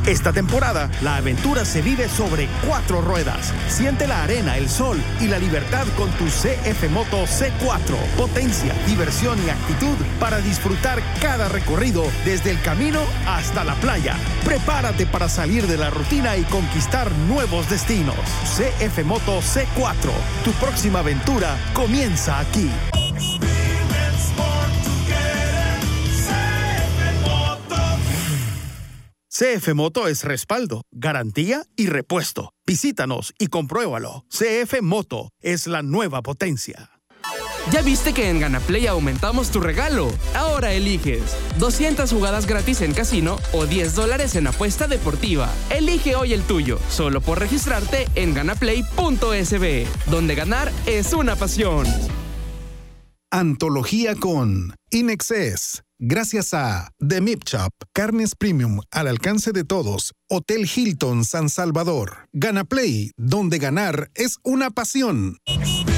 Esta temporada, la aventura se vive sobre 4 ruedas. Siente la arena, el sol y la libertad con tu CF Moto C4. Potencia, diversión y actitud para disfrutar cada recorrido desde el camino hasta la playa. Prepárate para salir de la rutina y conquistar nuevos destinos. CF Moto C4. Tu próxima aventura comienza aquí. CF Moto es respaldo, garantía y repuesto. Visítanos y compruébalo. CF Moto es la nueva potencia. ¿Ya viste que en GanaPlay aumentamos tu regalo? Ahora eliges 200 jugadas gratis en casino o $10 en apuesta deportiva. Elige hoy el tuyo, solo por registrarte en ganaplay.sb, donde ganar es una pasión. Antología con Inexcess. Gracias a The Meat Shop, carnes premium al alcance de todos. Hotel Hilton San Salvador. GanaPlay, donde ganar es una pasión.